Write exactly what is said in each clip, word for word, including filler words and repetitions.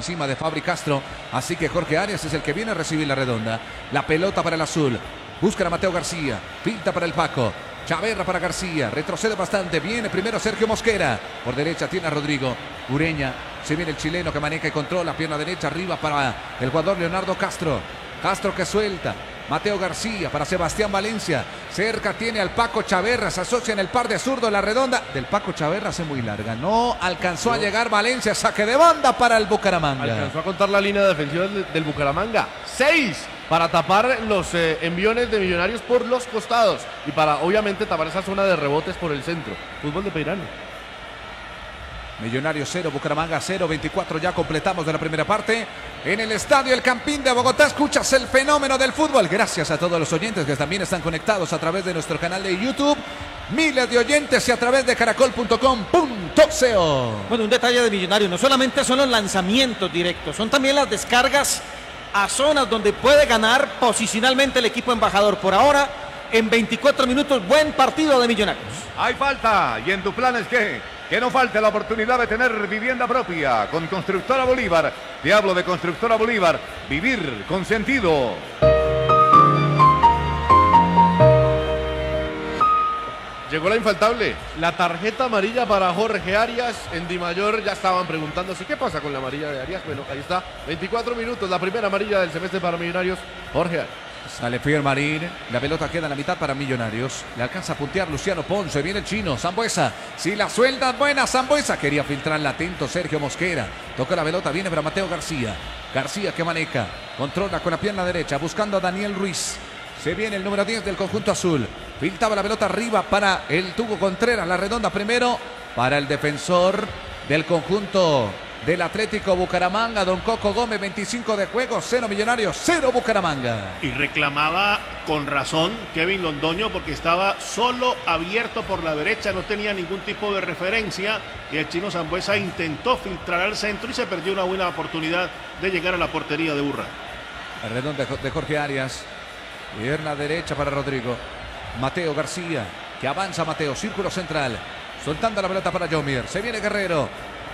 encima de Fabri Castro. Así que Jorge Arias es el que viene a recibir la redonda. La pelota para el azul. Busca a Mateo García. Pinta para el Paco. Chaverra para García. Retrocede bastante. Viene primero Sergio Mosquera. Por derecha tiene a Rodrigo Ureña. Se viene el chileno que maneja y controla. Pierna derecha arriba para el jugador Leonardo Castro. Castro que suelta. Mateo García para Sebastián Valencia. Cerca tiene al Paco Chaverra. Se asocia en el par de zurdo. La redonda del Paco Chaverra hace muy larga. No alcanzó a llegar Valencia. Saque de banda para el Bucaramanga. Alcanzó a contar la línea defensiva del, del Bucaramanga. Seis para tapar los eh, enviones de Millonarios por los costados. Y para obviamente tapar esa zona de rebotes por el centro. Fútbol de Peirano. Millonarios cero, Bucaramanga cero, veinticuatro ya completamos de la primera parte. En el estadio El Campín de Bogotá escuchas el fenómeno del fútbol. Gracias a todos los oyentes que también están conectados a través de nuestro canal de YouTube. Miles de oyentes y a través de caracol punto com punto co. Bueno, un detalle de Millonarios, no solamente son los lanzamientos directos, son también las descargas a zonas donde puede ganar posicionalmente el equipo embajador. Por ahora, en veinticuatro minutos, buen partido de Millonarios. Hay falta, ¿y en tu plan es qué? Que no falte la oportunidad de tener vivienda propia con Constructora Bolívar. Te hablo de Constructora Bolívar. Vivir con sentido. Llegó la infaltable, la tarjeta amarilla para Jorge Arias. En Di Mayor ya estaban preguntándose qué pasa con la amarilla de Arias. Bueno, ahí está, veinticuatro minutos, la primera amarilla del semestre para Millonarios. Jorge Arias. Sale Fiermarín, la pelota queda en la mitad para Millonarios. Le alcanza a puntear Luciano Ponce, viene el chino, Sambuesa. Si la suelta, buena Sambuesa. Quería filtrarla atento Sergio Mosquera. Toca la pelota, viene para Mateo García. García que maneja, controla con la pierna derecha, buscando a Daniel Ruiz. Se viene el número diez del conjunto azul. Filtraba la pelota arriba para el Tubo Contreras. La redonda primero para el defensor del conjunto del Atlético Bucaramanga, don Coco Gómez. Veinticinco de juego, cero Millonarios, cero Bucaramanga. Y reclamaba con razón Kevin Londoño porque estaba solo abierto por la derecha, no tenía ningún tipo de referencia y el chino Sambuesa intentó filtrar al centro y se perdió una buena oportunidad de llegar a la portería de Urra. El redonda de Jorge Arias, pierna derecha para Rodrigo. Mateo García, que avanza Mateo, círculo central, soltando la pelota para Yomir. Se viene Guerrero.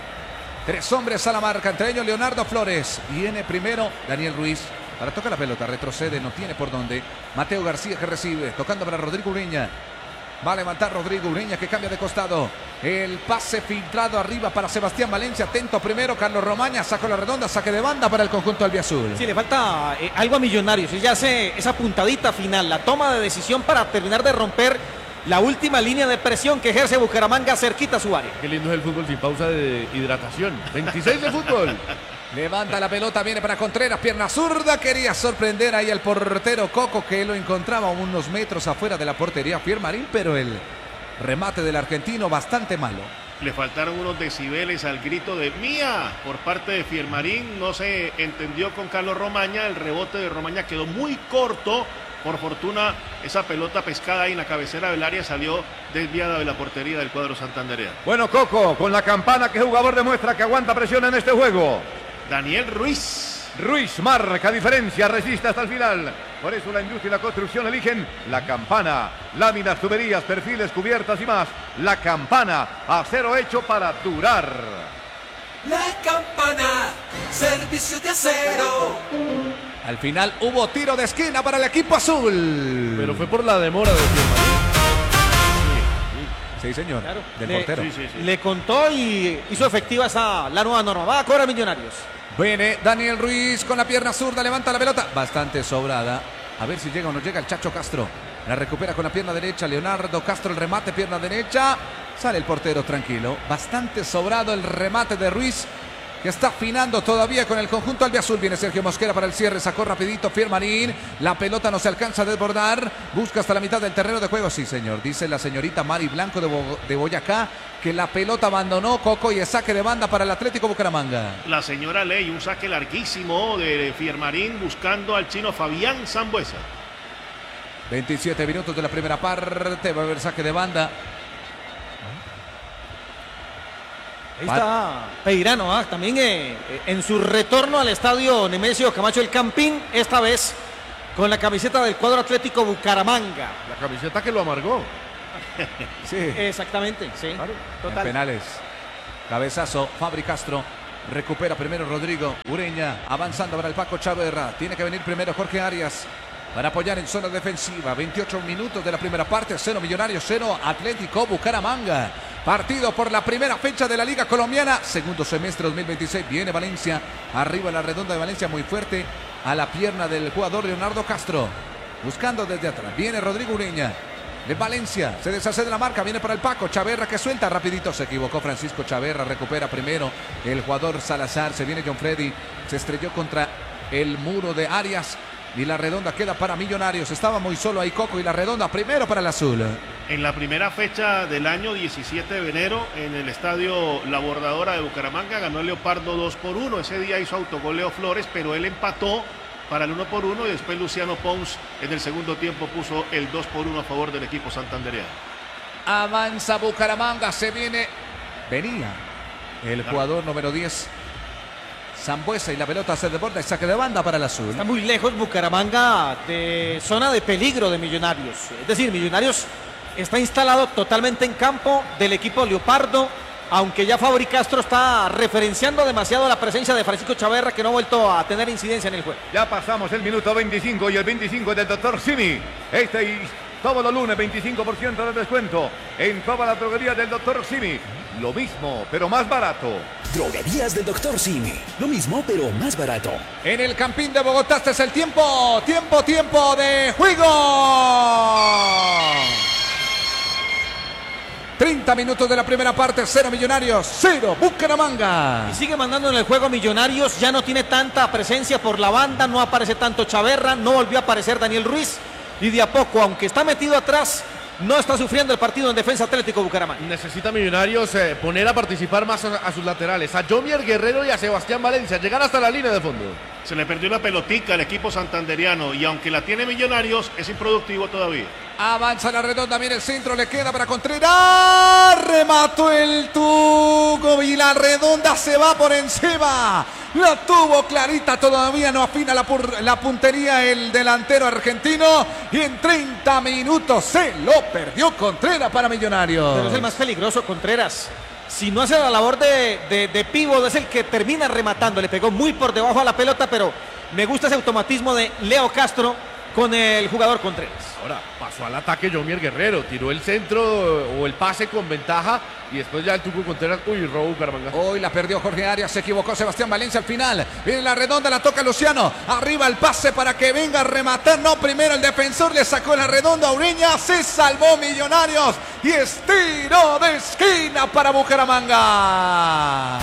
Tres hombres a la marca, entre ellos Leonardo Flores. Viene primero Daniel Ruiz. Para tocar la pelota, retrocede, no tiene por dónde. Mateo García que recibe, tocando para Rodrigo Ureña. Va a levantar Rodrigo Ureña que cambia de costado. El pase filtrado arriba para Sebastián Valencia. Atento primero Carlos Romaña, sacó la redonda, saque de banda para el conjunto albiazul. Sí, le falta eh, algo a Millonarios. Ella hace esa puntadita final, la toma de decisión para terminar de romper la última línea de presión que ejerce Bucaramanga cerquita a su área. Qué lindo es el fútbol sin pausa de hidratación. veintiséis de fútbol. Levanta la pelota, viene para Contreras, pierna zurda. Quería sorprender ahí al portero Coco, que lo encontraba unos metros afuera de la portería Fiermarín, pero el remate del argentino bastante malo. Le faltaron unos decibeles al grito de Mía por parte de Fiermarín. No se entendió con Carlos Romaña. El rebote de Romaña quedó muy corto. Por fortuna, esa pelota pescada ahí en la cabecera del área salió desviada de la portería del cuadro santandereano. Bueno, Coco, con la campana, ¿qué jugador demuestra que aguanta presión en este juego? Daniel Ruiz. Ruiz marca diferencia, resiste hasta el final. Por eso la industria y la construcción eligen la campana. Láminas, tuberías, perfiles, cubiertas y más. La campana, acero hecho para durar. La campana, servicio de acero. Al final hubo tiro de esquina para el equipo azul. Pero fue por la demora de Fiermarín. Sí, señor, Claro. del Le, portero. Sí, sí, sí. Le contó y hizo efectiva esa, la nueva norma. Va a cobrar Millonarios. Viene Daniel Ruiz con la pierna zurda, levanta la pelota. Bastante sobrada. A ver si llega o no llega el Chacho Castro. La recupera con la pierna derecha. Leonardo Castro, el remate, pierna derecha. Sale el portero tranquilo. Bastante sobrado el remate de Ruiz, que está afinando todavía con el conjunto albiazul. Viene Sergio Mosquera para el cierre, sacó rapidito Fiermarín. La pelota no se alcanza a desbordar. Busca hasta la mitad del terreno de juego. Sí, señor. Dice la señorita Mari Blanco de, Bo de Boyacá que la pelota abandonó Coco y es saque de banda para el Atlético Bucaramanga. La señora Ley, un saque larguísimo de Fiermarín buscando al chino Fabián Sambuesa. veintisiete minutos de la primera parte. Va a haber saque de banda. Ahí está Peirano, ¿ah? También eh, en su retorno al estadio Nemesio Camacho El Campín, esta vez con la camiseta del cuadro Atlético Bucaramanga. La camiseta que lo amargó. Sí. Exactamente, sí. Claro. En Total. penales. Cabezazo, Fabri Castro. Recupera primero Rodrigo Ureña, avanzando para el Paco Chaverra. Tiene que venir primero Jorge Arias para apoyar en zona defensiva. veintiocho minutos de la primera parte, cero Millonarios, cero Atlético Bucaramanga. Partido por la primera fecha de la Liga Colombiana, segundo semestre dos mil veintiséis. Viene Valencia, arriba en la redonda de Valencia, muy fuerte a la pierna del jugador Leonardo Castro. Buscando desde atrás, viene Rodrigo Ureña. De Valencia, se deshace de la marca, viene para el Paco, Chaverra que suelta, rapidito se equivocó Francisco Chaverra, recupera primero el jugador Salazar, se viene John Freddy, se estrelló contra el muro de Arias y la redonda queda para Millonarios, estaba muy solo ahí Coco y la redonda primero para el azul. En la primera fecha del año diecisiete de enero en el estadio La Bordadora de Bucaramanga ganó el Leopardo dos por uno, ese día hizo autogol Leo Flores, pero él empató para el uno por uno y después Luciano Pons en el segundo tiempo puso el dos por uno a favor del equipo santandereano. Avanza Bucaramanga, se viene, venía el jugador número diez, Sambuesa, y la pelota se desborda y saque de banda para el azul. Está muy lejos Bucaramanga de zona de peligro de Millonarios. Es decir, Millonarios está instalado totalmente en campo del equipo Leopardo, aunque ya Fabri Castro está referenciando demasiado la presencia de Francisco Chaverra, que no ha vuelto a tener incidencia en el juego. Ya pasamos el minuto veinticinco y el veinticinco del doctor Simi. Este y todos los lunes veinticinco por ciento de descuento en toda la droguería del doctor Simi. Lo mismo, pero más barato. Droguerías del doctor Simi. Lo mismo, pero más barato. En el Campín de Bogotá, este es el tiempo, tiempo, tiempo de juego. treinta minutos de la primera parte, cero Millonarios, cero Bucaramanga. Y sigue mandando en el juego Millonarios, ya no tiene tanta presencia por la banda, no aparece tanto Chaverra, no volvió a aparecer Daniel Ruiz. Y de a poco, aunque está metido atrás, no está sufriendo el partido en defensa Atlético Bucaramanga. Necesita Millonarios eh, poner a participar más a, a sus laterales, a Jomier Guerrero y a Sebastián Valencia, llegar hasta la línea de fondo. Se le perdió una pelotica al equipo santanderiano y aunque la tiene Millonarios, es improductivo todavía. Avanza la redonda, mira el centro, le queda para Contreras. Remató el Tuco y la redonda se va por encima. La tuvo clarita, todavía no afina la, la puntería el delantero argentino. Y en treinta minutos se lo perdió Contreras para Millonarios. Pero es el más peligroso, Contreras. Si no hace la labor de, de, de pívot, es el que termina rematando. Le pegó muy por debajo a la pelota, pero me gusta ese automatismo de Leo Castro con el jugador Contreras. Ahora pasó al ataque Jomier Guerrero, tiró el centro o el pase con ventaja y después ya el Tuco Contreras, uy, robó Bucaramanga. Hoy la perdió Jorge Arias, se equivocó Sebastián Valencia al final. Viene la redonda, la toca Luciano. Arriba el pase para que venga a rematar. No, primero el defensor le sacó la redonda a Ureña. Se salvó Millonarios y es tiro de esquina para Bucaramanga.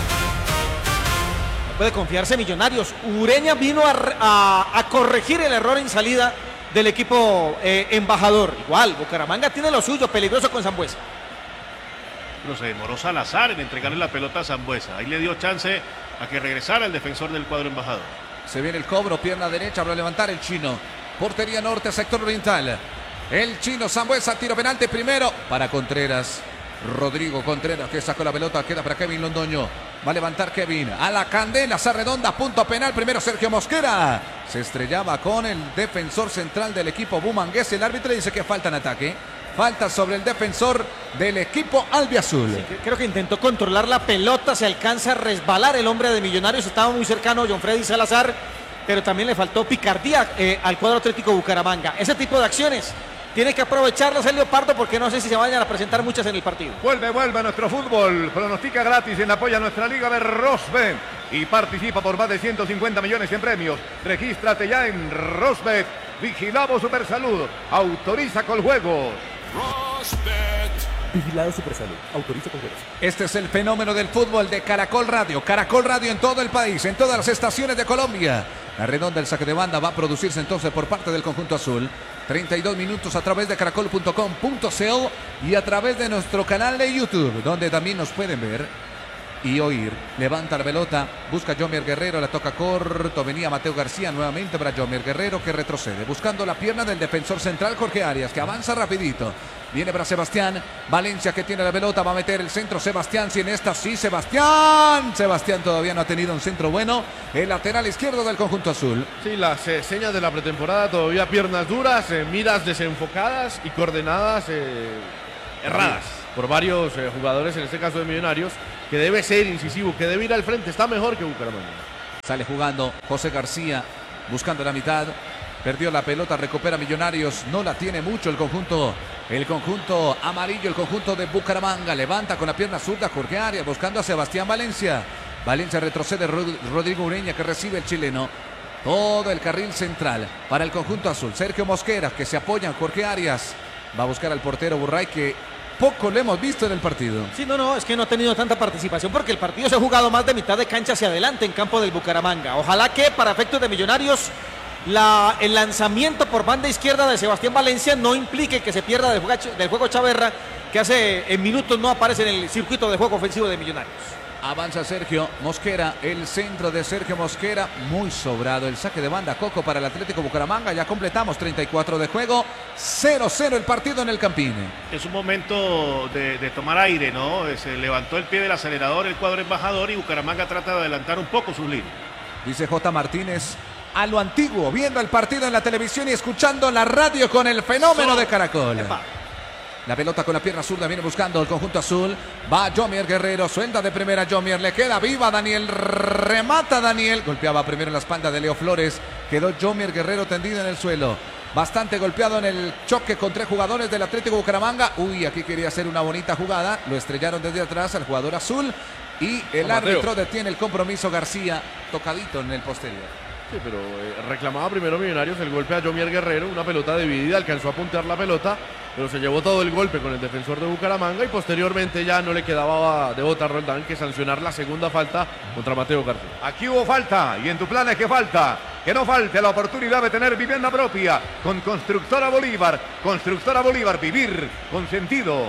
Puede confiarse Millonarios. Ureña vino a, a, a corregir el error en salida del equipo eh, embajador. Igual, Bucaramanga tiene lo suyo, peligroso con Sambuesa. Pero se demoró Salazar en entregarle la pelota a Sambuesa. Ahí le dio chance a que regresara el defensor del cuadro embajador. Se viene el cobro, pierna derecha para levantar el chino. Portería norte, sector oriental. El chino Sambuesa, tiro penalti primero para Contreras. Rodrigo Contreras que sacó la pelota, queda para Kevin Londoño. Va a levantar Kevin a la candela, se redonda, punto penal. Primero Sergio Mosquera. Se estrellaba con el defensor central del equipo bumangués. El árbitro dice que falta en ataque. Falta sobre el defensor del equipo albiazul. Sí, creo que intentó controlar la pelota, se alcanza a resbalar el hombre de Millonarios. Estaba muy cercano John Freddy Salazar, pero también le faltó picardía eh, al cuadro Atlético Bucaramanga. Ese tipo de acciones tiene que aprovecharlas el Leopardo porque no sé si se vayan a presentar muchas en el partido. Vuelve, vuelve a nuestro fútbol. Pronostica gratis en apoyo a nuestra liga de Rosbet y participa por más de ciento cincuenta millones en premios. Regístrate ya en Rosbet. Vigilamos Supersalud. Autoriza con juegos. Rosbet. Vigilado Supersalud. Autoriza con juegos. Este es el fenómeno del fútbol de Caracol Radio. Caracol Radio en todo el país, en todas las estaciones de Colombia. La redonda, el saque de banda va a producirse entonces por parte del conjunto azul. treinta y dos minutos a través de caracol punto com punto co y a través de nuestro canal de YouTube, donde también nos pueden ver y oír. Levanta la pelota, busca Jomier Guerrero, la toca corto, venía Mateo García nuevamente para Jomier Guerrero que retrocede, buscando la pierna del defensor central Jorge Arias, que avanza rapidito. Viene para Sebastián Valencia que tiene la pelota, va a meter el centro Sebastián, si en esta sí Sebastián. Sebastián todavía no ha tenido un centro bueno, el lateral izquierdo del conjunto azul. Sí, las eh, señas de la pretemporada todavía piernas duras, eh, miras desenfocadas y coordenadas eh, erradas por varios eh, jugadores, en este caso de Millonarios, que debe ser incisivo, que debe ir al frente, está mejor que Bucaramanga. Sale jugando José García, buscando la mitad. Perdió la pelota, recupera Millonarios, no la tiene mucho el conjunto, el conjunto amarillo, el conjunto de Bucaramanga. Levanta con la pierna zurda Jorge Arias, buscando a Sebastián Valencia. Valencia retrocede, Rod- Rodrigo Ureña que recibe el chileno. Todo el carril central para el conjunto azul. Sergio Mosquera que se apoya en Jorge Arias. Va a buscar al portero Burray que poco le hemos visto en el partido. Sí, no, no, es que no ha tenido tanta participación porque el partido se ha jugado más de mitad de cancha hacia adelante en campo del Bucaramanga. Ojalá que para efectos de Millonarios la, el lanzamiento por banda izquierda de Sebastián Valencia no implique que se pierda del juego, del juego Chaverra, que hace en minutos no aparece en el circuito de juego ofensivo de Millonarios. Avanza Sergio Mosquera, el centro de Sergio Mosquera, muy sobrado. El saque de banda Coco para el Atlético Bucaramanga. Ya completamos treinta y cuatro de juego, cero cero el partido en el Campín. Es un momento de, de tomar aire, ¿no? Se levantó el pie del acelerador el cuadro embajador y Bucaramanga trata de adelantar un poco sus líneas. Dice J. Martínez, a lo antiguo, viendo el partido en la televisión y escuchando la radio con el fenómeno de Caracol. Epa. La pelota con la pierna zurda viene buscando el conjunto azul. Va Jomier Guerrero, suelta de primera Jomier, le queda viva Daniel, remata Daniel. Golpeaba primero en la espalda de Leo Flores. Quedó Jomier Guerrero tendido en el suelo. Bastante golpeado en el choque con tres jugadores del Atlético Bucaramanga. Uy, aquí quería hacer una bonita jugada. Lo estrellaron desde atrás al jugador azul. Y el Mateo. árbitro detiene el compromiso. García, tocadito en el posterior. Sí, pero eh, reclamaba primero Millonarios el golpe a Jomier Guerrero, una pelota dividida, alcanzó a puntear la pelota, pero se llevó todo el golpe con el defensor de Bucaramanga y posteriormente ya no le quedaba de Bota Roldán que sancionar la segunda falta contra Mateo García. Aquí hubo falta y en tu plan es que falta. Que no falte la oportunidad de tener vivienda propia con Constructora Bolívar. Constructora Bolívar, vivir con sentido.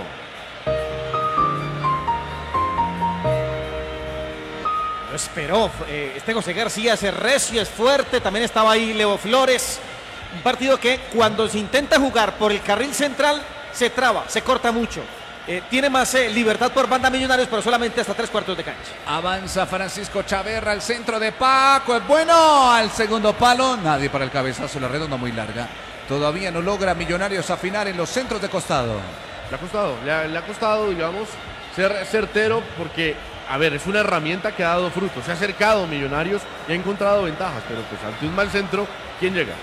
Lo esperó, eh, este José García es recio, es fuerte, también estaba ahí Leo Flores. Un partido que cuando se intenta jugar por el carril central se traba, se corta mucho. Eh, tiene más eh, libertad por banda Millonarios, pero solamente hasta tres cuartos de cancha. Avanza Francisco Chaverra al centro de Paco. Es bueno al segundo palo. Nadie para el cabezazo. La redonda muy larga. Todavía no logra Millonarios afinar en los centros de costado. Le ha costado, le ha, le ha costado, digamos, ser certero porque, a ver, es una herramienta que ha dado frutos. Se ha acercado Millonarios y ha encontrado ventajas, pero pues ante un mal centro, ¿quién llega?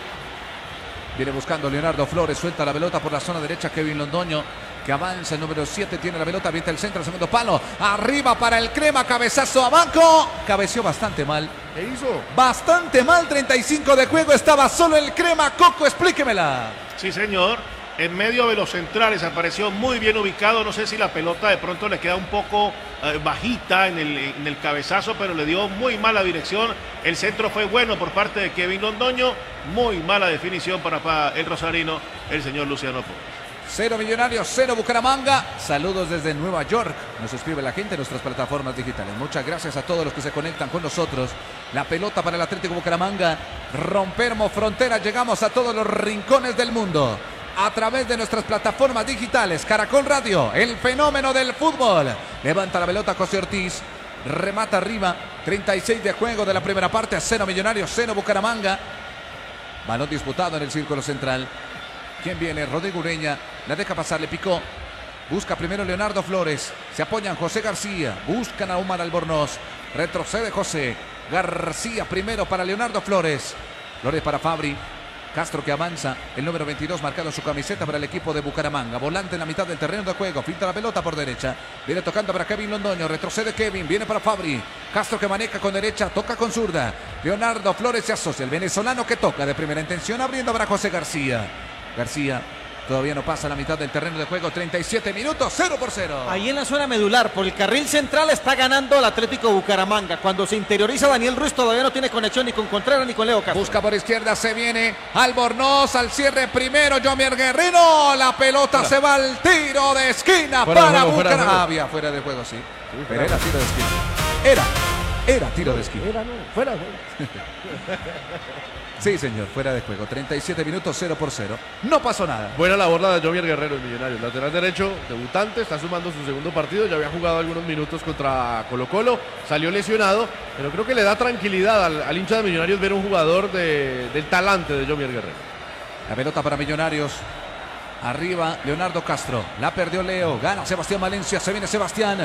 Viene buscando Leonardo Flores. Suelta la pelota por la zona derecha. Kevin Londoño. Que avanza el número siete, tiene la pelota, avienta el centro, segundo palo, arriba para el Crema, cabezazo a banco, cabeció bastante mal. ¿Qué hizo? Bastante mal, treinta y cinco de juego, estaba solo el Crema. Coco, explíquemela. Sí, señor. En medio de los centrales apareció muy bien ubicado. No sé si la pelota de pronto le queda un poco eh, bajita en el, en el cabezazo, pero le dio muy mala dirección. El centro fue bueno por parte de Kevin Londoño. Muy mala definición para, para el rosarino, el señor Luciano Pérez. Cero Millonarios, cero Bucaramanga. Saludos desde Nueva York. Nos escribe la gente en nuestras plataformas digitales. Muchas gracias a todos los que se conectan con nosotros. La pelota para el Atlético Bucaramanga. Rompemos fronteras, llegamos a todos los rincones del mundo. A través de nuestras plataformas digitales. Caracol Radio, el fenómeno del fútbol. Levanta la pelota José Ortiz. Remata arriba. treinta y seis de juego de la primera parte. Cero Millonarios, cero Bucaramanga. Balón disputado en el círculo central. ¿Quién viene? Rodrigo Ureña. La deja pasar, le picó. Busca primero Leonardo Flores. Se apoyan José García. Buscan a Omar Albornoz. Retrocede José. García primero para Leonardo Flores. Flores para Fabri. Castro que avanza. El número veintidós marcado en su camiseta para el equipo de Bucaramanga. Volante en la mitad del terreno de juego. Filtra la pelota por derecha. Viene tocando para Kevin Londoño. Retrocede Kevin. Viene para Fabri. Castro que maneja con derecha. Toca con zurda. Leonardo Flores se asocia. El venezolano que toca de primera intención. Abriendo para José García. García todavía no pasa la mitad del terreno de juego, treinta y siete minutos, cero por cero. Ahí en la zona medular, por el carril central está ganando el Atlético Bucaramanga. Cuando se interioriza Daniel Ruiz todavía no tiene conexión ni con Contreras ni con Leo Castro. Busca por izquierda, se viene Albornoz al cierre primero, Jomier Guerrero. La pelota fuera. Se va al tiro de esquina fuera para Bucaramanga. Había fuera de juego, sí. sí pero era tiro de esquina. Era, era tiro de esquina. Era, no, fuera de juego. Sí, señor, fuera de juego. treinta y siete minutos, cero por cero. No pasó nada. Buena labor la de Jomier Guerrero, el Millonarios. Lateral derecho, debutante, está sumando su segundo partido. Ya había jugado algunos minutos contra Colo Colo. Salió lesionado, pero creo que le da tranquilidad al, al hincha de Millonarios ver un jugador de, del talante de Jomier Guerrero. La pelota para Millonarios. Arriba, Leonardo Castro. La perdió Leo. Gana Sebastián Valencia. Se viene Sebastián.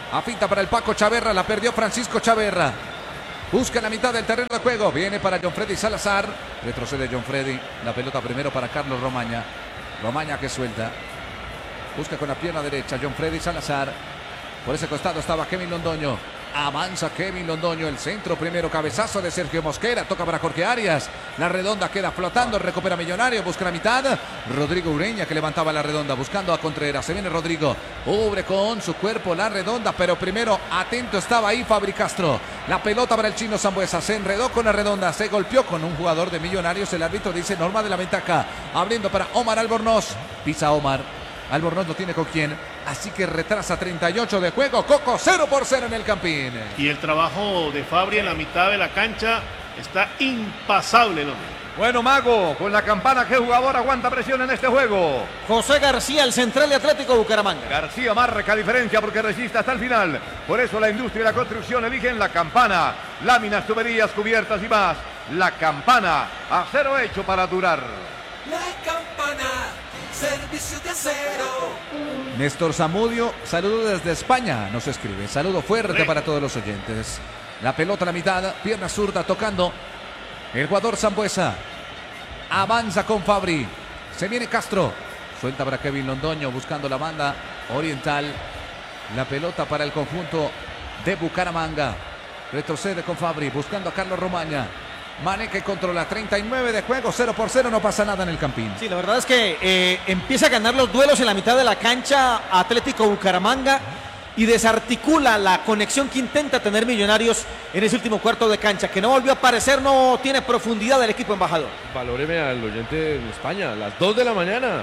Afinta para el Paco Chaverra, la perdió Francisco Chaverra. Busca la mitad del terreno de juego. Viene para John Freddy Salazar. Retrocede John Freddy. La pelota primero para Carlos Romaña. Romaña que suelta. Busca con la pierna derecha John Freddy Salazar. Por ese costado estaba Kevin Londoño. Avanza Kevin Londoño. El centro primero. Cabezazo de Sergio Mosquera. Toca para Jorge Arias. La redonda queda flotando. Recupera Millonario. Busca la mitad. Rodrigo Ureña que levantaba la redonda. Buscando a Contreras. Se viene Rodrigo. Cubre con su cuerpo la redonda. Pero primero atento estaba ahí Fabri Castro. La pelota para el chino Sambuesa. Se enredó con la redonda. Se golpeó con un jugador de Millonarios. El árbitro dice norma de la ventaja. Abriendo para Omar Albornoz. Pisa Omar. Albornoz no tiene con quién. Así que retrasa treinta y ocho de juego. Coco cero por cero en el Campín. Y el trabajo de Fabri en la mitad de la cancha está impasable, el hombre. Bueno, Mago, con la campana, ¿qué jugador aguanta presión en este juego? José García, el central de Atlético Bucaramanga. García marca diferencia porque resiste hasta el final. Por eso la industria y la construcción eligen la campana. Láminas, tuberías, cubiertas y más. La campana, acero hecho para durar. La campana, servicio de acero. Néstor Zamudio, saludo desde España, nos escribe. Saludo fuerte para todos los oyentes. La pelota a la mitad, pierna zurda tocando. El jugador Sambuesa. Avanza con Fabri. Se viene Castro. Suelta para Kevin Londoño buscando la banda oriental. La pelota para el conjunto de Bucaramanga. Retrocede con Fabri buscando a Carlos Romaña. Mané que controla treinta y nueve de juego, cero por cero, no pasa nada en el Campín. Sí, la verdad es que eh, empieza a ganar los duelos en la mitad de la cancha Atlético Bucaramanga y desarticula la conexión que intenta tener Millonarios en ese último cuarto de cancha, que no volvió a aparecer, no tiene profundidad del equipo embajador. Valóreme al oyente en España, a las dos de la mañana.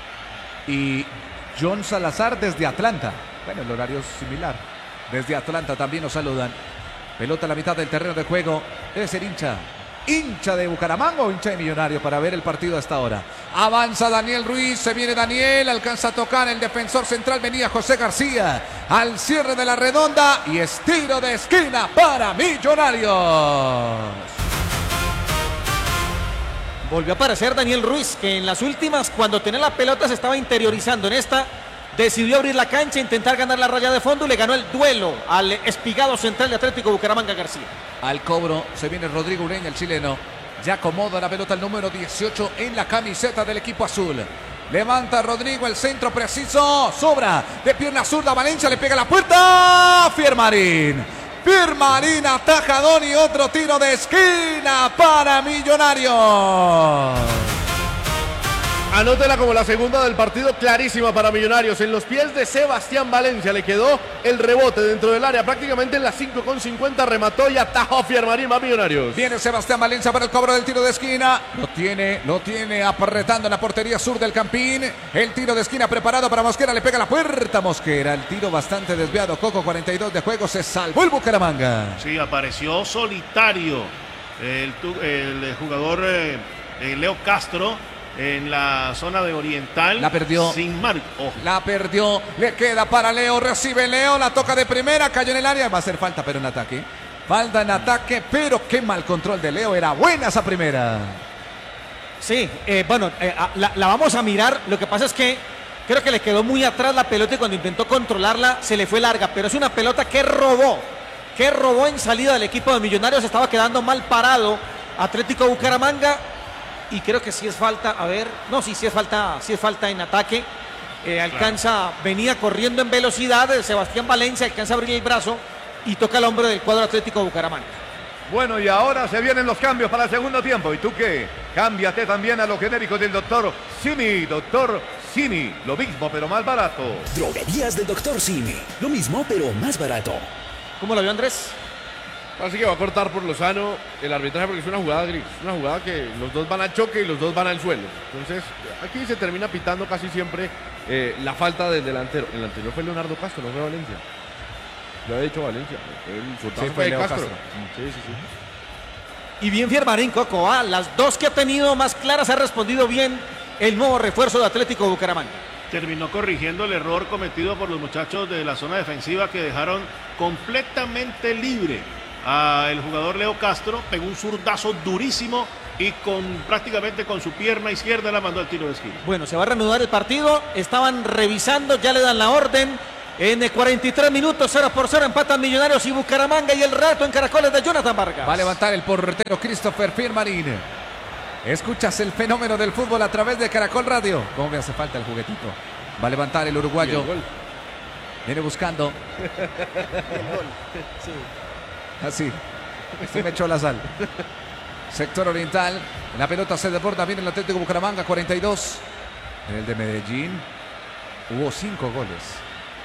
Y John Salazar desde Atlanta. Bueno, el horario es similar. Desde Atlanta también nos saludan. Pelota a la mitad del terreno de juego. Debe ser hincha. Hincha de Bucaramanga o hincha de Millonario para ver el partido hasta ahora. Avanza Daniel Ruiz, se viene Daniel, alcanza a tocar el defensor central, venía José García al cierre de la redonda y es tiro de esquina para Millonarios. Volvió a aparecer Daniel Ruiz, que en las últimas, cuando tenía la pelota, se estaba interiorizando. En esta, decidió abrir la cancha, intentar ganar la raya de fondo y le ganó el duelo al espigado central de Atlético Bucaramanga García. Al cobro se viene Rodrigo Ureña, el chileno. Ya acomoda la pelota el número dieciocho en la camiseta del equipo azul. Levanta Rodrigo, el centro preciso. Sobra de pierna zurda. Valencia le pega a la puerta. Fiermarín. Fiermarín ataja a Doni. Otro tiro de esquina para Millonarios. Anótela como la segunda del partido, clarísima para Millonarios. En los pies de Sebastián Valencia le quedó el rebote dentro del área. Prácticamente en las cinco con cincuenta remató y atajó Fiermarín a Millonarios. Viene Sebastián Valencia para el cobro del tiro de esquina. Lo tiene, lo tiene apretando en la portería sur del Campín. El tiro de esquina preparado para Mosquera. Le pega a la puerta Mosquera. El tiro bastante desviado. Coco, cuarenta y dos de juego. Se salvó el Bucaramanga. Sí, apareció solitario el, el jugador eh, Leo Castro en la zona de Oriental. La perdió. Sin marco. Oh. La perdió. Le queda para Leo. Recibe Leo. La toca de primera. Cayó en el área. Va a hacer falta, pero en ataque. Falta en ataque, pero qué mal control de Leo. Era buena esa primera. Sí, eh, bueno, eh, la, la vamos a mirar. Lo que pasa es que creo que le quedó muy atrás la pelota y cuando intentó controlarla se le fue larga. Pero es una pelota que robó. Que robó en salida del equipo de Millonarios. Estaba quedando mal parado Atlético Bucaramanga. Y creo que sí es falta, a ver, no, sí, sí es falta, sí es falta en ataque. Eh, alcanza, claro. Venía corriendo en velocidad, Sebastián Valencia alcanza a abrir el brazo y toca el hombro del cuadro Atlético Bucaramanga. Bueno, y ahora se vienen los cambios para el segundo tiempo. ¿Y tú qué? Cámbiate también a los genéricos del doctor Simi. Doctor Simi, lo mismo pero más barato. Droguerías del doctor Simi, lo mismo pero más barato. ¿Cómo lo vio Andrés? Así que va a cortar por Lozano el arbitraje porque es una jugada gris, una jugada que los dos van al choque y los dos van al suelo. Entonces, aquí se termina pitando casi siempre eh, la falta del delantero. El anterior fue Leonardo Castro, no fue Valencia. Yo había dicho Valencia. El sí, fue de Leo Castro. Castro. Sí, sí, sí. Y bien Fiermarín, Coco, ¿ah? Las dos que ha tenido más claras ha respondido bien el nuevo refuerzo de Atlético Bucaramanga. Terminó corrigiendo el error cometido por los muchachos de la zona defensiva que dejaron completamente libre a el jugador Leo Castro. Pegó un zurdazo durísimo y con prácticamente con su pierna izquierda la mandó al tiro de esquina. Bueno, se va a reanudar el partido. Estaban revisando, ya le dan la orden En cuarenta y tres minutos, cero por cero, empatan Millonarios y Bucaramanga, y el rato en Caracoles de Jonathan Vargas. Va a levantar el portero Christopher Firmarín. Escuchas el fenómeno del fútbol a través de Caracol Radio. ¿Cómo me hace falta el juguetito? Va a levantar el uruguayo. El gol. Viene buscando. El gol. Sí. Así. Se me echó la sal. Sector oriental. La pelota se desborda. Viene el Atlético Bucaramanga, cuarenta y dos. En el de Medellín hubo cinco goles.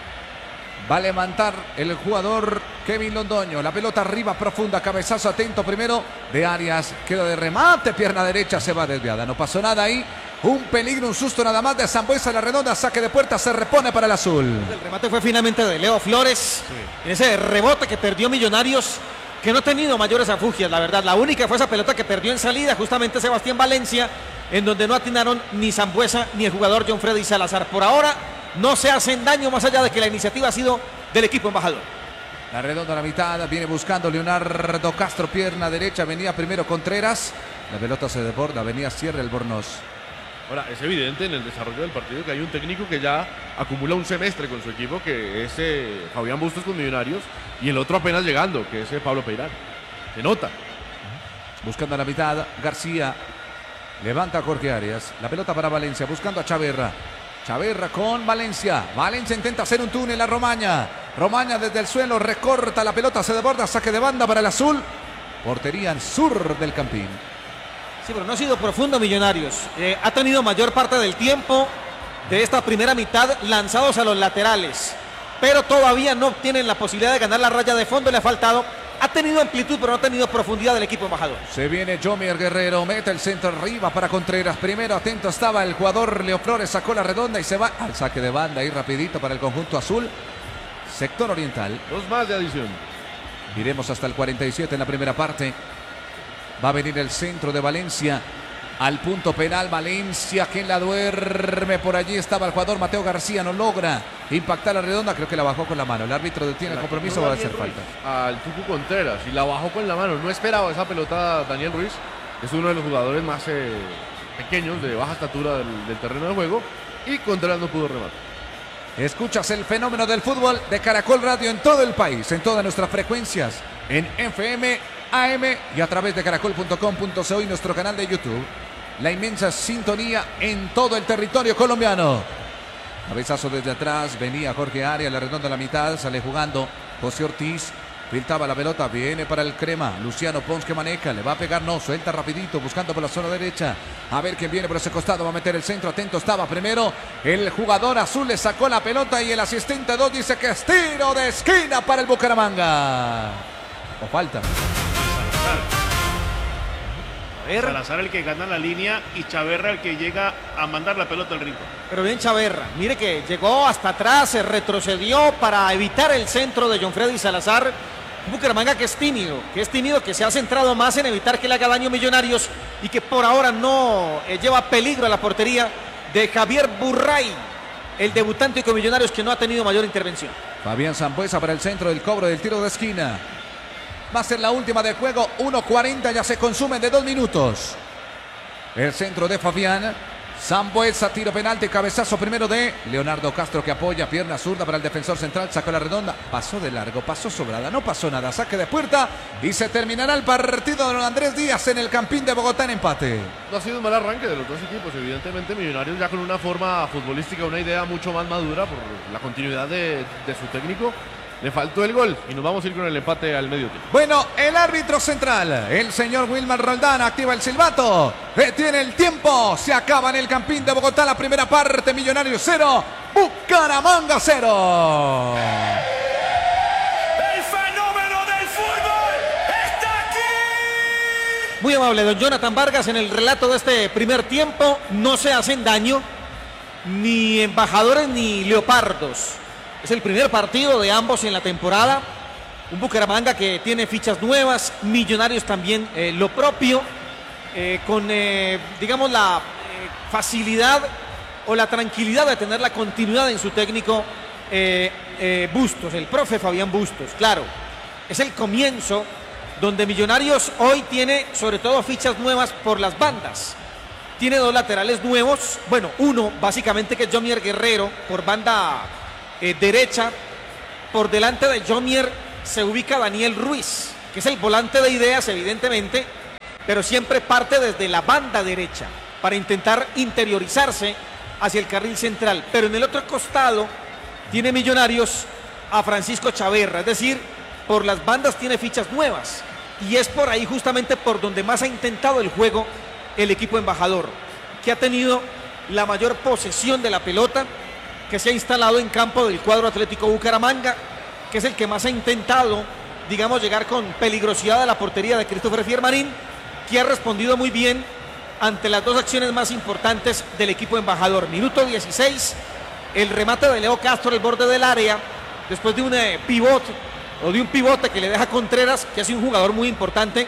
Va a levantar el jugador Kevin Londoño. La pelota arriba, profunda, cabezazo atento primero de Arias. Queda de remate, pierna derecha, se va desviada. No pasó nada ahí. Un peligro, un susto nada más de Sambuesa. La redonda, saque de puerta, se repone para el azul. El remate fue finalmente de Leo Flores. Sí. En ese rebote que perdió Millonarios, que no ha tenido mayores afugias, la verdad. La única fue esa pelota que perdió en salida, justamente Sebastián Valencia, en donde no atinaron ni Sambuesa ni el jugador John Freddy Salazar. Por ahora no se hacen daño, más allá de que la iniciativa ha sido del equipo embajador. La redonda a la mitad, viene buscando Leonardo Castro, pierna derecha, venía primero Contreras. La pelota se desborda, venía Sierra Albornoz. Ahora, es evidente en el desarrollo del partido que hay un técnico que ya acumula un semestre con su equipo, que es eh, Fabián Bustos con Millonarios, y el otro apenas llegando, que es eh, Pablo Peirán. Se nota. Buscando a la mitad, García levanta a Jorge Arias. La pelota para Valencia, buscando a Chaverra. Chaverra con Valencia. Valencia intenta hacer un túnel a Romaña. Romaña desde el suelo recorta la pelota, se desborda, saque de banda para el azul. Portería al sur del Campín. Sí, pero no ha sido profundo Millonarios. Eh, ha tenido mayor parte del tiempo de esta primera mitad lanzados a los laterales. Pero todavía no tienen la posibilidad de ganar la raya de fondo, le ha faltado. Ha tenido amplitud, pero no ha tenido profundidad del equipo embajador. Se viene Jomier Guerrero, mete el centro arriba para Contreras. Primero atento estaba el jugador Leo Flores, sacó la redonda y se va al saque de banda ahí rapidito para el conjunto azul. Sector oriental. Dos más de adición. Iremos hasta el cuarenta y siete en la primera parte. Va a venir el centro de Valencia al punto penal. Valencia, que la duerme. Por allí estaba el jugador Mateo García, no logra impactar la redonda, creo que la bajó con la mano. El árbitro detiene el compromiso, va a hacer falta. Al Tucu Contreras y la bajó con la mano. No esperaba esa pelota Daniel Ruiz. Es uno de los jugadores más eh, pequeños, de baja estatura del, del terreno de juego. Y Contreras no pudo rematar. Escuchas el fenómeno del fútbol de Caracol Radio en todo el país, en todas nuestras frecuencias, en F M, A M y a través de caracol punto com punto co y nuestro canal de YouTube. La inmensa sintonía en todo el territorio colombiano. Cabezazo desde atrás, venía Jorge Arias, la redonda a la mitad, sale jugando José Ortiz, filtraba la pelota, viene para el crema, Luciano Pons que maneja, le va a pegar, no, suelta rapidito, buscando por la zona derecha, a ver quién viene por ese costado, va a meter el centro, atento estaba primero, el jugador azul le sacó la pelota y el asistente dos dice que es tiro de esquina para el Bucaramanga. O falta. Salazar el que gana la línea y Chaverra el que llega a mandar la pelota al rincón. Pero bien Chaverra, mire que llegó hasta atrás, se retrocedió para evitar el centro de John Freddy Salazar. Bucaramanga que es tímido, que es tímido, que se ha centrado más en evitar que le haga daño Millonarios y que por ahora no eh, lleva peligro a la portería de Javier Burray, el debutante con Millonarios que no ha tenido mayor intervención. Fabián Sambuesa para el centro del cobro del tiro de esquina. Va a ser la última del juego, uno cuarenta, ya se consumen de dos minutos. El centro de Fabián Sambuesa, tiro penalti, cabezazo primero de Leonardo Castro que apoya, pierna zurda para el defensor central, sacó la redonda, pasó de largo, pasó sobrada, no pasó nada, saque de puerta y se terminará el partido de don Andrés Díaz en el Campín de Bogotá en empate. No ha sido un mal arranque de los dos equipos, evidentemente Millonarios ya con una forma futbolística, una idea mucho más madura por la continuidad de, de su técnico. Le faltó el gol y nos vamos a ir con el empate al medio tiempo. Bueno, el árbitro central, el señor Wilmar Roldán, activa el silbato. Detiene el tiempo. Se acaba en el Campín de Bogotá la primera parte. Millonarios cero, Bucaramanga cero. El fenómeno del fútbol está aquí. Muy amable don Jonathan Vargas en el relato de este primer tiempo. No se hacen daño ni embajadores ni leopardos. Es el primer partido de ambos en la temporada. Un Bucaramanga que tiene fichas nuevas, Millonarios también eh, lo propio, eh, con, eh, digamos, la eh, facilidad o la tranquilidad de tener la continuidad en su técnico eh, eh, Bustos, el profe Fabián Bustos. Claro, es el comienzo donde Millonarios hoy tiene sobre todo fichas nuevas por las bandas. Tiene dos laterales nuevos, bueno, uno básicamente que es Jomier Guerrero por banda eh, derecha, por delante de Jomier, se ubica Daniel Ruiz, que es el volante de ideas, evidentemente, pero siempre parte desde la banda derecha para intentar interiorizarse hacia el carril central. Pero en el otro costado tiene Millonarios a Francisco Chaverra, es decir, por las bandas tiene fichas nuevas, y es por ahí justamente por donde más ha intentado el juego el equipo embajador, que ha tenido la mayor posesión de la pelota, que se ha instalado en campo del cuadro Atlético Bucaramanga, que es el que más ha intentado, digamos, llegar con peligrosidad a la portería de Christopher Fiermarín, que ha respondido muy bien ante las dos acciones más importantes del equipo embajador. Minuto dieciséis, el remate de Leo Castro al borde del área, después de un eh, pivote, o de un pivote que le deja Contreras, que es un jugador muy importante.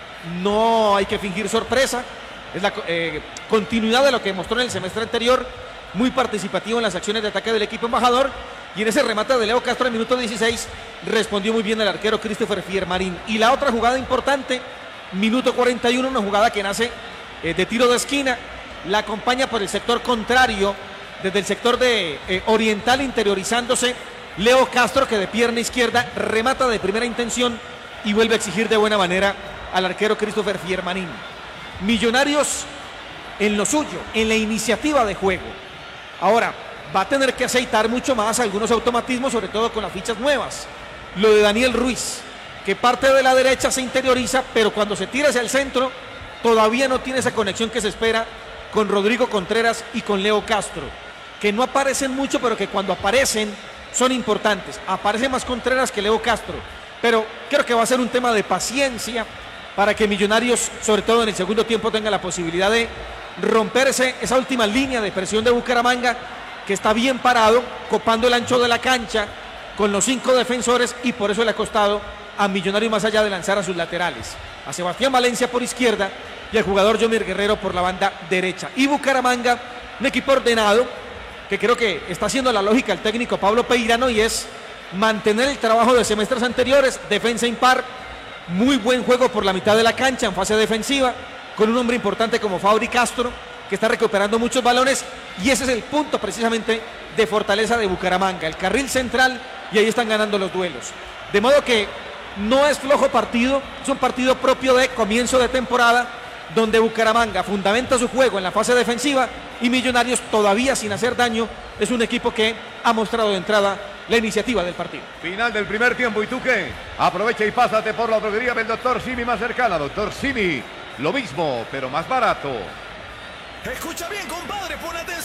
No hay que fingir sorpresa, es la eh, continuidad de lo que mostró en el semestre anterior, muy participativo en las acciones de ataque del equipo embajador, y en ese remate de Leo Castro en el minuto dieciséis respondió muy bien el arquero Christopher Fiermarín. Y la otra jugada importante, minuto cuarenta y uno, una jugada que nace eh, de tiro de esquina, la acompaña por el sector contrario, desde el sector de eh, oriental, interiorizándose Leo Castro, que de pierna izquierda remata de primera intención y vuelve a exigir de buena manera al arquero Christopher Fiermarín. Millonarios en lo suyo, en la iniciativa de juego. Ahora, va a tener que aceitar mucho más algunos automatismos, sobre todo con las fichas nuevas. Lo de Daniel Ruiz, que parte de la derecha se interioriza, pero cuando se tira hacia el centro, todavía no tiene esa conexión que se espera con Rodrigo Contreras y con Leo Castro, que no aparecen mucho, pero que cuando aparecen son importantes. Aparece más Contreras que Leo Castro, pero creo que va a ser un tema de paciencia para que Millonarios, sobre todo en el segundo tiempo, tenga la posibilidad de romperse esa última línea de presión de Bucaramanga, que está bien parado, copando el ancho de la cancha con los cinco defensores, y por eso le ha costado a Millonarios, más allá de lanzar a sus laterales, a Sebastián Valencia por izquierda y al jugador Yomer Guerrero por la banda derecha. Y Bucaramanga, un equipo ordenado, que creo que está haciendo la lógica el técnico Pablo Peirano, y es mantener el trabajo de semestres anteriores, defensa impar, muy buen juego por la mitad de la cancha en fase defensiva, con un hombre importante como Fabri Castro, que está recuperando muchos balones, y ese es el punto precisamente de fortaleza de Bucaramanga, el carril central, y ahí están ganando los duelos. De modo que no es flojo partido, es un partido propio de comienzo de temporada, donde Bucaramanga fundamenta su juego en la fase defensiva, y Millonarios, todavía sin hacer daño, es un equipo que ha mostrado de entrada la iniciativa del partido. Final del primer tiempo, ¿y tú qué? Aprovecha y pásate por la droguería del doctor Simi más cercana. Doctor Simi, lo mismo, pero más barato. Escucha bien, compadre, pon atención.